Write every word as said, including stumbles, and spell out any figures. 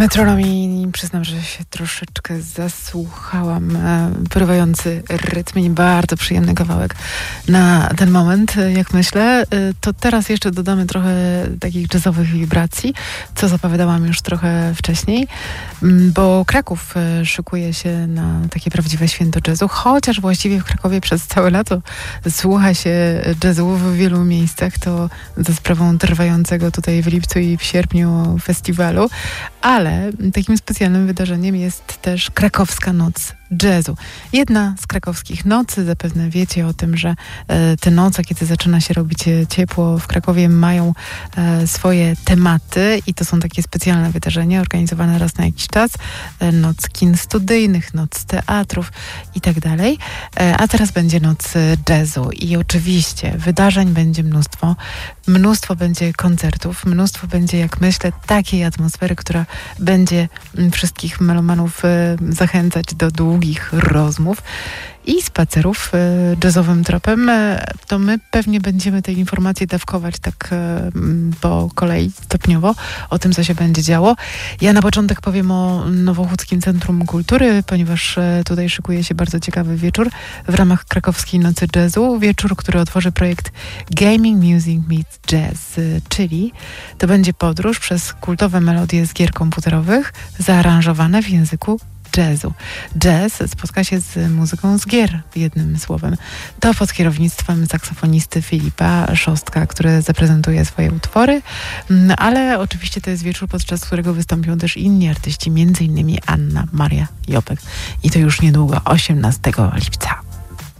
Metronomii, przyznam, że się troszeczkę zasłuchałam. Porywający rytm i bardzo przyjemny kawałek na ten moment, jak myślę. To teraz jeszcze dodamy trochę takich jazzowych wibracji, co zapowiadałam już trochę wcześniej, bo Kraków szykuje się na takie prawdziwe święto jazzu, chociaż właściwie w Krakowie przez całe lato słucha się jazzu w wielu miejscach, to za sprawą trwającego tutaj w lipcu i w sierpniu festiwalu, ale takim specjalnym wydarzeniem jest też Krakowska Noc Jazzu. Jedna z krakowskich nocy, zapewne wiecie o tym, że e, te noce, kiedy zaczyna się robić ciepło w Krakowie, mają e, swoje tematy i to są takie specjalne wydarzenia organizowane raz na jakiś czas. E, noc kin studyjnych, noc teatrów i tak dalej. E, a teraz będzie noc jazzu i oczywiście wydarzeń będzie mnóstwo. Mnóstwo będzie koncertów, mnóstwo będzie, jak myślę, takiej atmosfery, która będzie wszystkich melomanów e, zachęcać do długich rozmów i spacerów e, jazzowym tropem. E, to my pewnie będziemy te informacje dawkować tak e, po kolei, stopniowo, o tym, co się będzie działo. Ja na początek powiem o Nowochódzkim Centrum Kultury, ponieważ e, tutaj szykuje się bardzo ciekawy wieczór w ramach Krakowskiej Nocy Jazzu. Wieczór, który otworzy projekt Gaming Music Meets Jazz, e, czyli to będzie podróż przez kultowe melodie z gier komputerowych, zaaranżowane w języku jazzu. Jazz spotka się z muzyką z gier, jednym słowem. To pod kierownictwem saksofonisty Filipa Szostka, który zaprezentuje swoje utwory, ale oczywiście to jest wieczór, podczas którego wystąpią też inni artyści, między innymi Anna Maria Jopek. I to już niedługo, osiemnastego lipca.